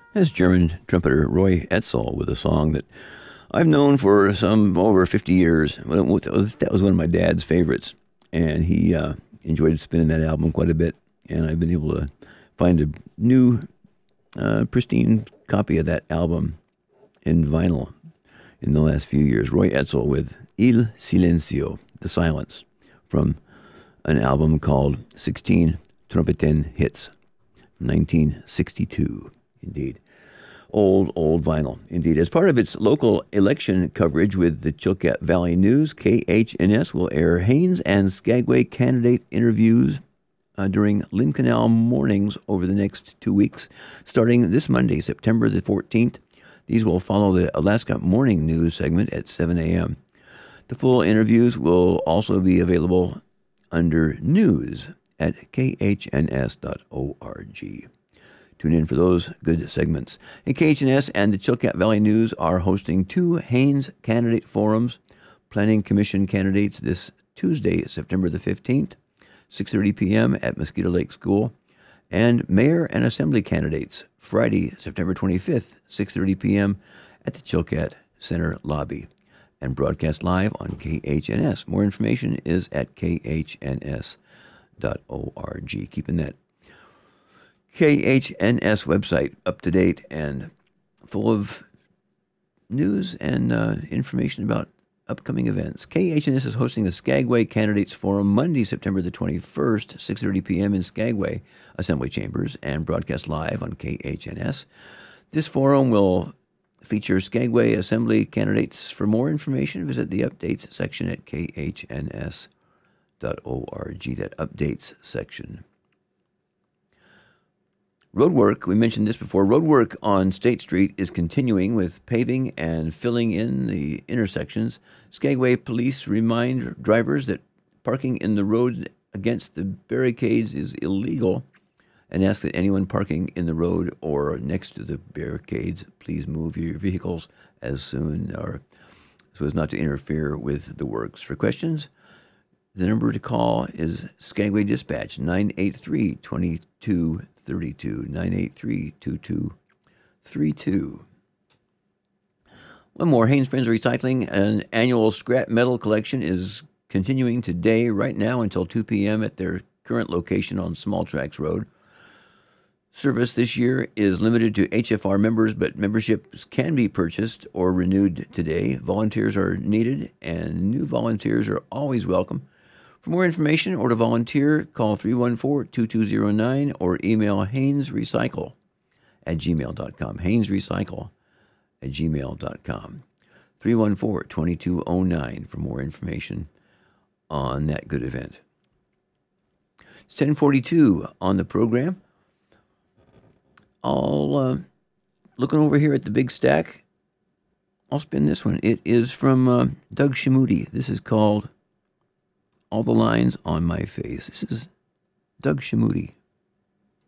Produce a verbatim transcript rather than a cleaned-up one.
That's German trumpeter Roy Etzel with a song that I've known for some over fifty years. That was one of my dad's favorites, and he uh, enjoyed spinning that album quite a bit, and I've been able to find a new, uh, pristine copy of that album in vinyl in the last few years. Roy Etzel with Il Silencio, The Silence, from an album called sixteen Trompeten Hits, nineteen sixty-two, indeed. Old, old vinyl, indeed. As part of its local election coverage with the Chilkat Valley News, K H N S will air Haines and Skagway candidate interviews uh, during Lynn Canal mornings over the next two weeks, starting this Monday, September the fourteenth. These will follow the Alaska Morning News segment at seven a.m. The full interviews will also be available under News at k h n s dot org. Tune in for those good segments. And K H N S and the Chilkat Valley News are hosting two Haines candidate forums, Planning Commission candidates this Tuesday, September the fifteenth, six thirty p.m. at Mosquito Lake School, and Mayor and Assembly candidates, Friday, September twenty-fifth, six thirty p.m. at the Chilkat Center lobby, and broadcast live on K H N S. More information is at k h n s dot org. Keeping that K H N S website up to date and full of news and uh, information about upcoming events. K H N S is hosting the Skagway Candidates Forum Monday, September the twenty-first, six thirty p.m. in Skagway Assembly Chambers, and broadcast live on K H N S. This forum will feature Skagway Assembly candidates. For more information, visit the updates section at k h n s dot org. That updates section. Roadwork, we mentioned this before, roadwork on State Street is continuing with paving and filling in the intersections. Skagway police remind drivers that parking in the road against the barricades is illegal, and ask that anyone parking in the road or next to the barricades please move your vehicles as soon or so as not to interfere with the works. For questions, the number to call is Skagway Dispatch, nine eight three, two two three two, nine eight three, two two three two. One more, Haines Friends Recycling, an annual scrap metal collection is continuing today, right now, until two p.m. at their current location on Small Tracks Road. Service this year is limited to H F R members, but memberships can be purchased or renewed today. Volunteers are needed, and new volunteers are always welcome. For more information or to volunteer, call three one four, two two zero nine or email hainesrecycle at gmail dot com. hainesrecycle at gmail dot com. three one four, two two zero nine for more information on that good event. It's ten forty-two on the program. I'll, uh, looking over here at the big stack, I'll spin this one. It is from uh, Doug Shamoody. This is called All the Lines on My Face. This is Doug Shamoody.